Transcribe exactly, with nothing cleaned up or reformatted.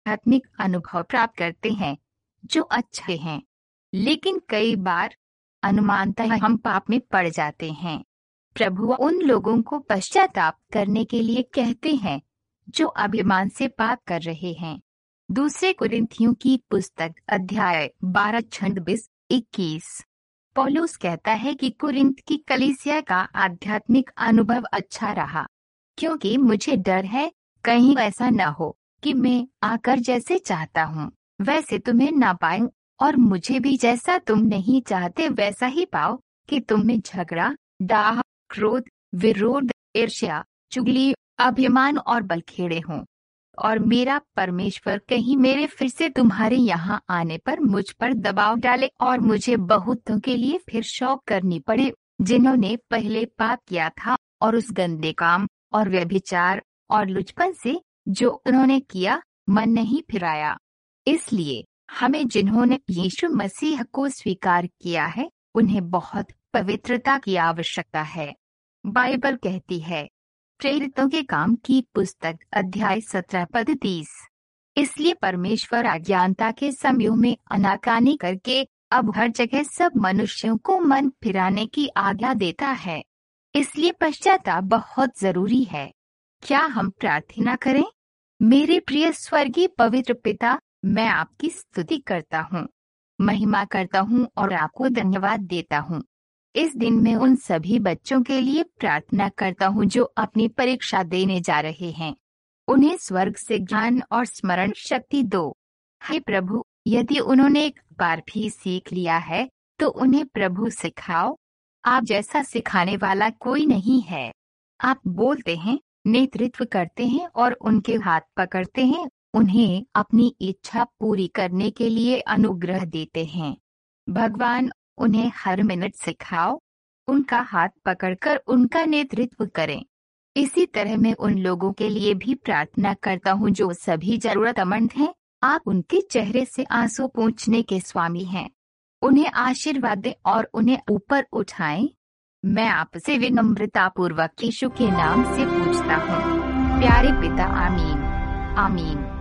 आध्यात्मिक अनुभव प्राप्त करते हैं जो अच्छे हैं, लेकिन कई बार अनुमानतः हम पाप में पड़ जाते हैं। प्रभु उन लोगों को पश्चाताप करने के लिए कहते हैं जो अभिमान से पाप कर रहे हैं। दूसरे कुरिन्थियों की पुस्तक अध्याय बारह छंद बीस इक्कीस। पौलुस कहता है कि कुरिन्थ की कलीसिया का आध्यात्मिक अनुभव अच्छा रहा, क्योंकि मुझे डर है कहीं ऐसा न हो कि मैं आकर जैसे चाहता हूँ वैसे तुम्हें ना पाऊं, और मुझे भी जैसा तुम नहीं चाहते वैसा ही पाओ कि तुम में झगड़ा, डाह, क्रोध, विरोध, ईर्ष्या, चुगली, अभिमान और बलखेड़े हों। और मेरा परमेश्वर कहीं मेरे फिर से तुम्हारे यहाँ आने पर मुझ पर दबाव डाले और मुझे बहुतों के लिए फिर शौक करनी पड़े जिन्होंने पहले पाप किया था, और उस गंदे काम और व्यभिचार और लुचपन से जो उन्होंने किया मन नहीं फिराया। इसलिए हमें जिन्होंने यीशु मसीह को स्वीकार किया है उन्हें बहुत पवित्रता की आवश्यकता है। बाइबल कहती है, प्रेरितों के काम की पुस्तक अध्याय सत्रह पद तीस, इसलिए परमेश्वर अज्ञानता के समयों में आनाकानी करके अब हर जगह सब मनुष्यों को मन फिराने की आज्ञा देता है। इसलिए पश्चाताप बहुत जरूरी है। क्या हम प्रार्थना करें? मेरे प्रिय स्वर्गीय पवित्र पिता, मैं आपकी स्तुति करता हूँ, महिमा करता हूँ और आपको धन्यवाद देता हूँ। इस दिन में उन सभी बच्चों के लिए प्रार्थना करता हूँ जो अपनी परीक्षा देने जा रहे हैं। उन्हें स्वर्ग से ज्ञान और स्मरण शक्ति दो। हे प्रभु, यदि उन्होंने एक बार भी सीख लिया है तो उन्हें प्रभु सिखाओ। आप जैसा सिखाने वाला कोई नहीं है। आप बोलते हैं, नेतृत्व करते हैं और उनके हाथ पकड़ते हैं, उन्हें अपनी इच्छा पूरी करने के लिए अनुग्रह देते हैं। भगवान, उन्हें हर मिनट सिखाओ, उनका हाथ पकड़कर उनका नेतृत्व करें। इसी तरह मैं उन लोगों के लिए भी प्रार्थना करता हूँ जो सभी जरूरतमंद हैं। आप उनके चेहरे से आंसू पोंछने के स्वामी हैं। उन्हें आशीर्वाद दें और उन्हें ऊपर उठाएं। मैं आपसे विनम्रतापूर्वक यीशु के नाम से पूछता हूँ, प्यारे पिता। आमीन, आमीन।